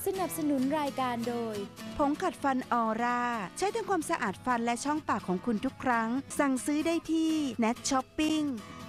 สนับสนุนรายการโดยผงขัดฟันออร่าใช้ทำความสะอาดฟันและช่องปากของคุณทุกครั้งสั่งซื้อได้ที่ Net Shopping